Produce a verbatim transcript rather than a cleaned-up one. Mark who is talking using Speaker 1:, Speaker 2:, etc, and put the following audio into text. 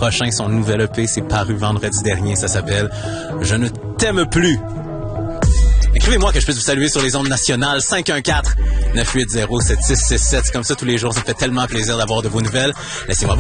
Speaker 1: prochain. Son nouvel E P, c'est paru vendredi dernier. Ça s'appelle « Je ne t'aime plus ». Écrivez-moi que je puisse vous saluer sur les ondes nationales. cinq un quatre, neuf huit zéro, sept six six sept. C'est comme ça tous les jours. Ça me fait tellement plaisir d'avoir de vos nouvelles. Laissez-moi votre